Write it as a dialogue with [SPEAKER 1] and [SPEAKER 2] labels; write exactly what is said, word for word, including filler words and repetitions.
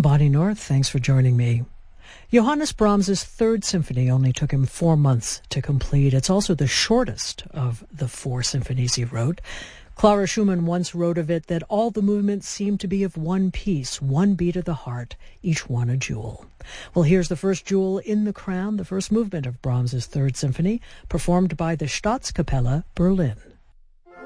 [SPEAKER 1] Bonnie North, thanks for joining me. Johannes Brahms's Third Symphony only took him four months to complete. It's also the shortest of the four symphonies he wrote. Clara Schumann once wrote of it that all the movements seem to be of one piece, one beat of the heart, each one a jewel. Well, here's the first jewel in the crown, the first movement of Brahms's Third Symphony, performed by the Staatskapelle Berlin.